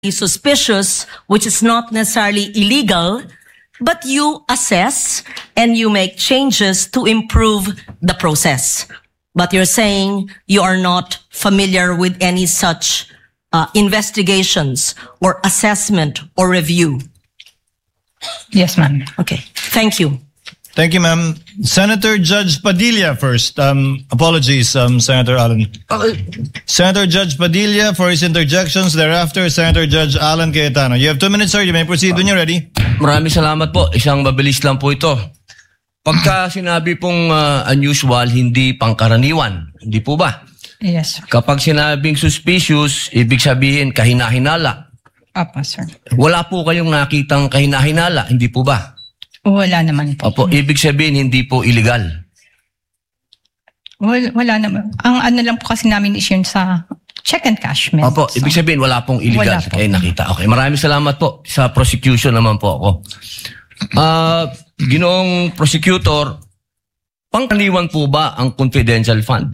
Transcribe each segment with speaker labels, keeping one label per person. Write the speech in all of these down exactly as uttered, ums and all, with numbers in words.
Speaker 1: suspicious, which is not necessarily illegal, but you assess and you make changes to improve the process. But you're saying you are not familiar with any such uh, investigations or assessment or review.
Speaker 2: Yes, ma'am.
Speaker 1: Okay, thank you.
Speaker 3: Thank you, ma'am. Senator Judge Padilla first. Um, apologies, um, Senator Alan.
Speaker 4: Uh,
Speaker 3: Senator Judge Padilla for his interjections. Thereafter, Senator Judge Alan Cayetano. You have two minutes, sir. You may proceed when you're ready.
Speaker 4: Maraming salamat po. Isang mabilis lang po ito. Pagka sinabi pong uh, unusual, hindi pangkaraniwan. Hindi po ba?
Speaker 2: Yes, sir.
Speaker 4: Kapag sinabing suspicious, ibig sabihin kahinahinala.
Speaker 2: Apa, sir.
Speaker 4: Wala po kayong nakitang kahinahinala. Hindi po ba?
Speaker 2: Wala naman po.
Speaker 4: Opo, ibig sabihin hindi po illegal.
Speaker 2: Wala, wala naman. Ang ano lang po kasi namin is yun sa check and cash method.
Speaker 4: Opo, ibig sabihin wala pong illegal.
Speaker 2: Wala po.
Speaker 4: Kaya nakita. Okay, maraming salamat po. Sa prosecution naman po ako. Ah, uh, Ginoong prosecutor, pangkaraniwan po ba ang confidential fund?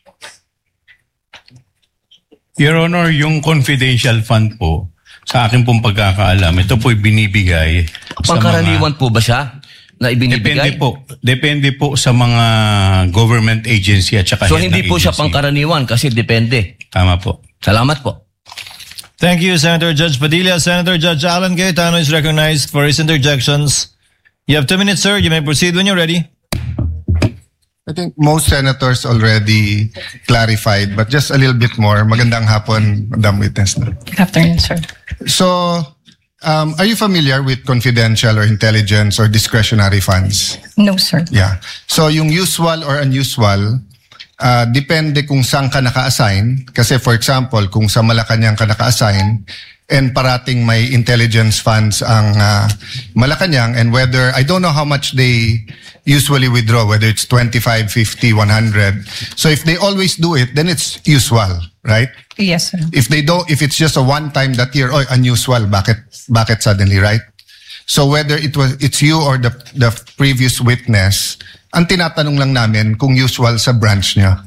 Speaker 5: Your Honor, yung confidential fund po, sa akin pong pagkakaalam, ito po'y binibigay
Speaker 4: Pangkaraniwan
Speaker 5: sa mga...
Speaker 4: po ba siya na ibinibigay?
Speaker 5: Depende po. Depende po sa mga government agency at saka
Speaker 4: So
Speaker 5: head
Speaker 4: hindi
Speaker 5: ng
Speaker 4: po siya
Speaker 5: agency.
Speaker 4: pangkaraniwan kasi depende.
Speaker 5: Tama po.
Speaker 4: Salamat po.
Speaker 3: Thank you, Senator Judge Padilla. Senator Judge Alan Cayetano is recognized for his interjections. You have two minutes, sir. You may proceed when you're ready.
Speaker 6: I think most senators already clarified, but just a little bit more. Magandang hapon, Madam Witness.
Speaker 2: Good afternoon, sir.
Speaker 6: So, um, are you familiar with confidential or intelligence or discretionary funds?
Speaker 2: No, sir.
Speaker 6: Yeah. So, yung usual or unusual, uh, depende kung saan ka naka-assign. Kasi for example, kung sa Malacanang ka naka-assign, and parating may intelligence funds ang uh, Malacanang, and whether, I don't know how much they usually withdraw, whether it's twenty-five, fifty, one hundred. So if they always do it, then it's usual, right?
Speaker 2: Yes, sir.
Speaker 6: If they don't, if it's just a one time that year, oh, unusual, bakit, bakit suddenly, right? So whether it was, it's you or the, the previous witness, ang tinatanong lang namin kung usual sa branch niya.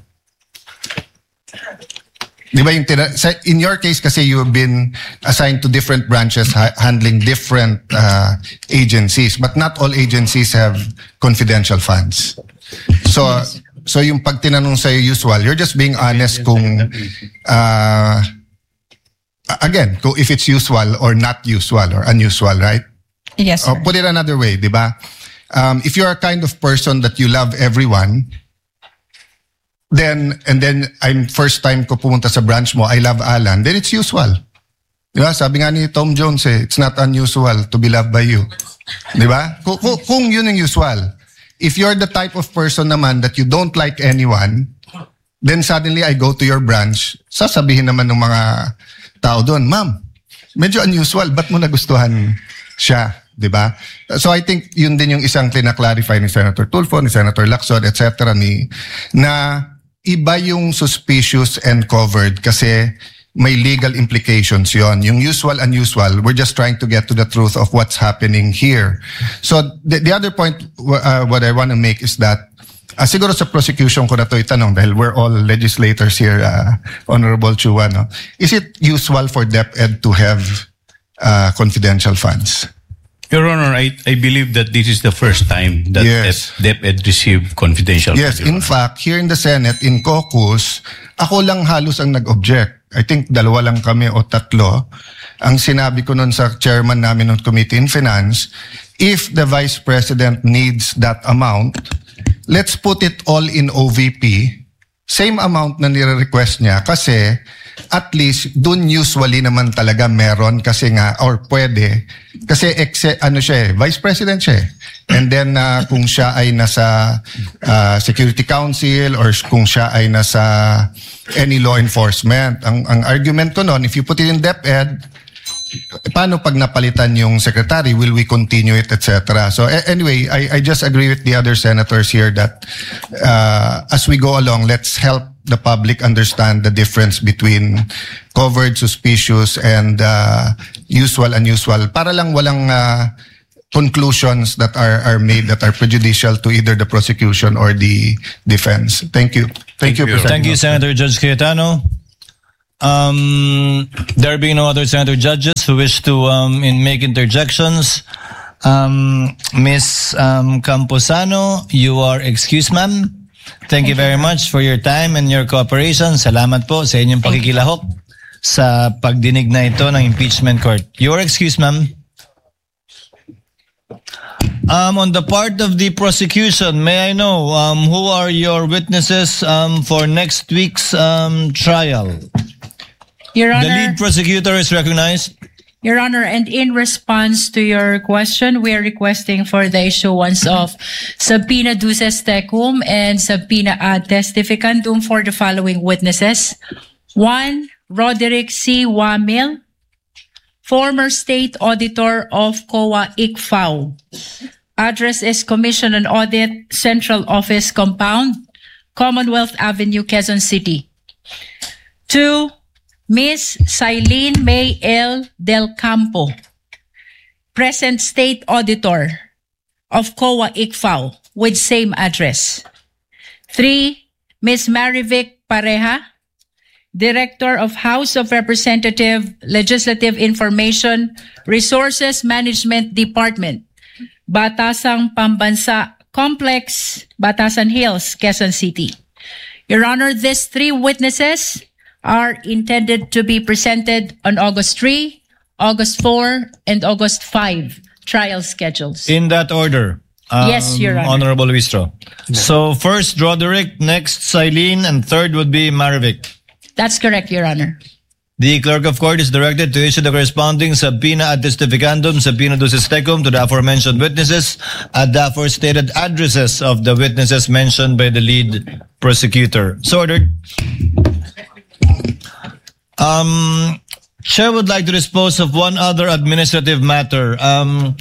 Speaker 6: Di ba yung tina- sa- in your case kasi you have been assigned to different branches ha- handling different uh, agencies, but not all agencies have confidential funds. So so yung pag tinanong sa usual, you're just being honest kung uh, again, kung if it's usual or not usual or unusual, right?
Speaker 2: Yes, sir.
Speaker 6: Or put it another way, di ba? Um, if you're a kind of person that you love everyone, then, and then, I'm first time ko pumunta sa branch mo, I love Alan, then it's usual. Di ba? Sabi nga ni Tom Jones eh, it's not unusual to be loved by you. Di ba? Kung, kung, kung yun ang usual. If you're the type of person naman that you don't like anyone, then suddenly I go to your branch, sasabihin naman ng mga tao doon, ma'am, medyo unusual, ba't mo nagustuhan siya? Di ba? So I think yun din yung isang tina-clarify ni Senator Tulfo, ni Senator Lacson, et cetera ni na iba yung suspicious and covered kasi may legal implications yon. Yung usual, unusual, we're just trying to get to the truth of what's happening here. So the, the other point, uh, what I want to make is that uh, siguro sa prosecution ko na to itanong dahil we're all legislators here, uh, Honorable Chua, no? Is it usual for DepEd to have uh, confidential funds?
Speaker 5: Your Honor, I, I believe that this is the first time that
Speaker 6: Yes.
Speaker 5: DepEd received confidential
Speaker 6: Yes,
Speaker 5: funds, Your
Speaker 6: in
Speaker 5: Honor.
Speaker 6: fact, here in the Senate, in caucus, ako lang halos ang nag-object. I think dalawa lang kami o tatlo. Ang sinabi ko nun sa chairman namin ng Committee in Finance, if the Vice President needs that amount, let's put it all in O V P. Same amount na nire-request niya kasi at least dun usually naman talaga meron kasi nga or pwede kasi exe, ano siya eh, Vice President siya eh. And then uh, kung siya ay nasa uh, Security Council or kung siya ay nasa any law enforcement, ang, ang argument ko noon, if you put it in DepEd, paano pag napalitan yung secretary, will we continue it, et cetera. So a- anyway, I, I just agree with the other senators here that uh, as we go along, let's help the public understand the difference between covered, suspicious, and uh, usual, unusual. Para lang walang uh, conclusions that are, are made that are prejudicial to either the prosecution or the defense. Thank you. Thank,
Speaker 5: Thank
Speaker 6: you,
Speaker 5: you.
Speaker 6: President.
Speaker 3: Thank you, Senator Judge Cayetano. Um, there being no other senator judges who wish to um, in make interjections, um, Miss um, Camposano, you are excused, ma'am. Thank you very much for your time and your cooperation. Salamat po sa inyong pakikilahok sa pagdinig na ito ng impeachment court. You are excused, ma'am. Um, on the part of the prosecution, may I know um, who are your witnesses um, for next week's um, trial?
Speaker 7: Your
Speaker 3: The
Speaker 7: Honor,
Speaker 3: lead prosecutor is recognized.
Speaker 7: Your Honor, and in response to your question, we are requesting for the issuance of subpoena duces tecum and subpoena ad testificandum for the following witnesses. One, Roderick C. Wamil, former state auditor of C O A I C F A O. Address is Commission on Audit, Central Office Compound, Commonwealth Avenue, Quezon City. Two, Miss Silene May L. Del Campo, present state auditor of C O A I C F A O with same address. Three, Miss Marivic Pareja, Director of House of Representative Legislative Information Resources Management Department, Batasang Pambansa Complex, Batasan Hills, Quezon City. Your Honor, these three witnesses are intended to be presented on August third, August fourth, and August fifth trial schedules.
Speaker 3: In that order. Um,
Speaker 7: Yes, Your Honor.
Speaker 3: Honorable Luistro. So first Roderick, next Silene, and third would be Marivic.
Speaker 7: That's correct, Your Honor.
Speaker 3: The clerk of court is directed to issue the corresponding subpoena ad testificandum, subpoena duces tecum to the aforementioned witnesses at the aforestated addresses of the witnesses mentioned by the lead prosecutor. So ordered. Um, Chair would like to dispose of one other administrative matter. Um,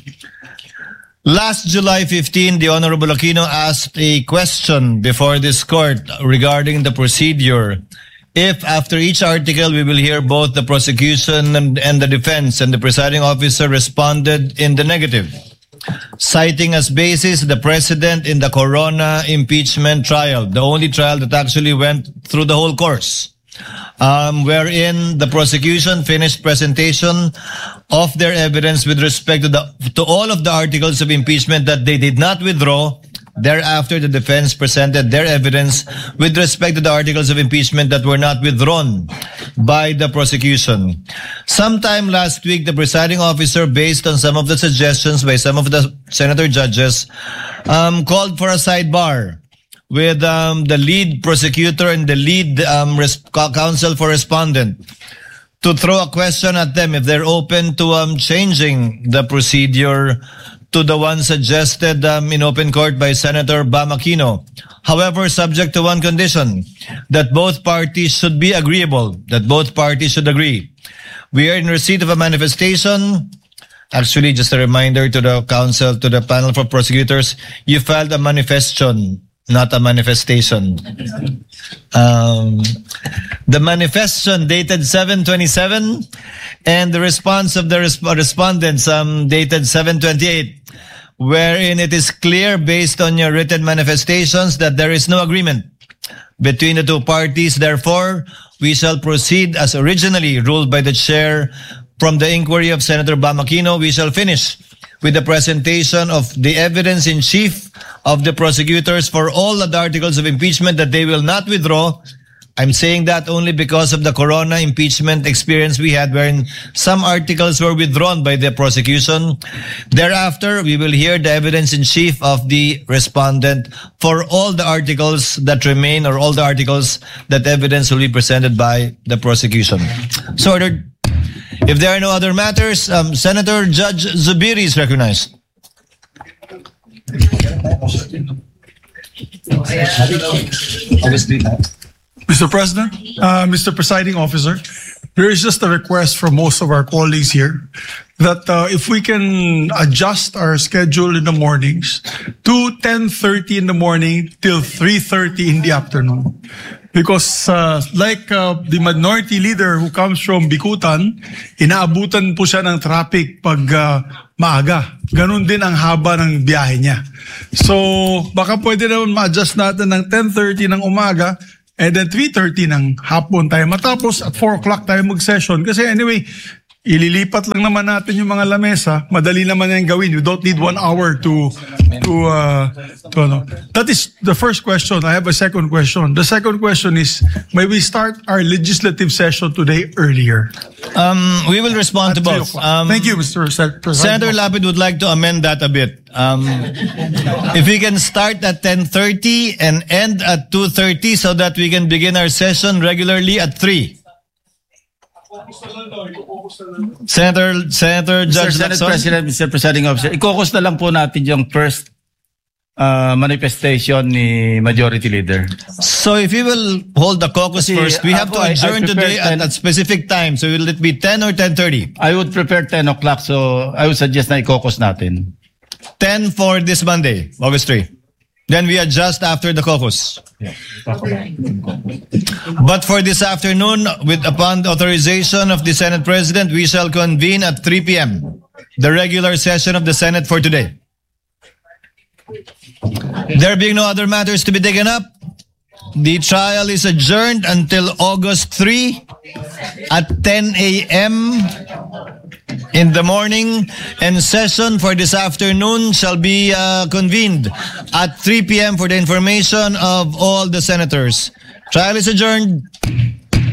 Speaker 3: last July fifteenth, the Honorable Aquino asked a question before this court regarding the procedure. If after each article we will hear both the prosecution and, and the defense, and the presiding officer responded in the negative, citing as basis the precedent in the Corona impeachment trial, the only trial that actually went through the whole course, um, wherein the prosecution finished presentation of their evidence with respect to the to all of the articles of impeachment that they did not withdraw. Thereafter, the defense presented their evidence with respect to the articles of impeachment that were not withdrawn by the prosecution. Sometime last week, the presiding officer, based on some of the suggestions by some of the senator judges, um, called for a sidebar with um, the lead prosecutor and the lead um, res- counsel for respondent to throw a question at them if they're open to um, changing the procedure to the one suggested um, in open court by Senator Bam Aquino. However, subject to one condition, that both parties should be agreeable, that both parties should agree. We are in receipt of a manifestation. Actually, just a reminder to the council, to the panel for prosecutors, you filed a manifestation, not a manifestation. Um, the manifestation dated seven twenty-seven and the response of the resp- respondents um, dated seven twenty-eight, wherein it is clear based on your written manifestations that there is no agreement between the two parties. Therefore, we shall proceed as originally ruled by the chair from the inquiry of Senator Bam Aquino. We shall finish with the presentation of the evidence in chief of the prosecutors for all of the articles of impeachment that they will not withdraw. I'm saying that only because of the Corona impeachment experience we had, wherein some articles were withdrawn by the prosecution. Thereafter, we will hear the evidence in chief of the respondent for all the articles that remain, or all the articles that evidence will be presented by the prosecution. So ordered. If there are no other matters, um, Senator Judge Zubiri is recognized.
Speaker 8: Mister President, uh, Mister Presiding Officer, there is just a request from most of our colleagues here that uh, if we can adjust our schedule in the mornings to ten thirty in the morning till three thirty in the afternoon. Because uh, like uh, the minority leader who comes from Bikutan, inaabutan po siya ng traffic pag uh, maaga. Ganon din ang haba ng biyahe niya. So baka pwede naman ma-adjust natin ng ten thirty ng umaga And then three thirty ng hapon tayo matapos at four o'clock tayo mag-session. Kasi anyway, ililipat lang naman natin yung mga lamesa. Madali naman yan gawin. You don't need one hour to, to, uh, to ano. That is the first question. I have a second question. The second question is, may we start our legislative session today earlier?
Speaker 3: Um, we will respond to
Speaker 8: At three
Speaker 3: both.
Speaker 8: o'clock.
Speaker 3: Um,
Speaker 8: Thank you, Mister Sen-
Speaker 3: Senator
Speaker 8: President.
Speaker 3: Lapid would like to amend that a bit. Um, if we can start at ten thirty and end at two thirty so that we can begin our session regularly at three. Senator, Senator
Speaker 5: Mister
Speaker 3: Judge
Speaker 5: Senate
Speaker 3: Lacson.
Speaker 5: President, Mister Presiding Officer, ikokos na lang po natin yung first uh, manifestation ni Majority Leader.
Speaker 3: So if we will hold the caucus
Speaker 5: Kasi
Speaker 3: first, we have to
Speaker 5: ako, I- I
Speaker 3: adjourn
Speaker 5: prepared
Speaker 3: today at
Speaker 5: ten.
Speaker 3: a specific time. So will it be ten or ten thirty?
Speaker 5: I would prepare ten o'clock, so I would suggest na ikokos natin.
Speaker 3: ten for this Monday, August third. Then we adjust after the caucus. But for this afternoon, with upon the authorization of the Senate President, we shall convene at three p.m. the regular session of the Senate for today. There being no other matters to be taken up, the trial is adjourned until August third at ten a.m. in the morning, and session for this afternoon shall be uh, convened at three p.m. for the information of all the senators. Trial is adjourned.